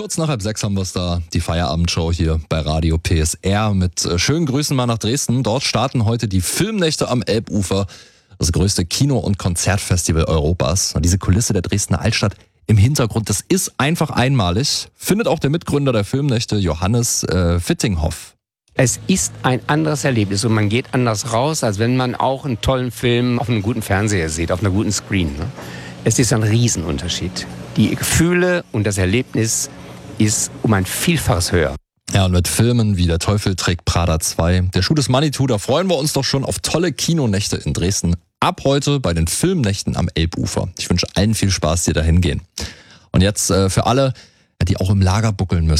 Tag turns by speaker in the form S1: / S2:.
S1: Kurz nach 5:30 haben wir es da, die Feierabendshow hier bei Radio PSR mit schönen Grüßen mal nach Dresden. Dort starten heute die Filmnächte am Elbufer, das größte Kino- und Konzertfestival Europas. Und diese Kulisse der Dresdner Altstadt im Hintergrund, das ist einfach einmalig, findet auch der Mitgründer der Filmnächte, Johannes Fittinghoff.
S2: Es ist ein anderes Erlebnis und man geht anders raus, als wenn man auch einen tollen Film auf einem guten Fernseher sieht, auf einer guten Screen. Es ist ein Riesenunterschied. Die Gefühle und das Erlebnis ist um ein Vielfaches höher.
S1: Ja, und mit Filmen wie Der Teufel trägt Prada 2, Der Schuh des Manitou, da freuen wir uns doch schon auf tolle Kinonächte in Dresden. Ab heute bei den Filmnächten am Elbufer. Ich wünsche allen viel Spaß, die da hingehen. Und jetzt für alle, die auch im Lager buckeln müssen.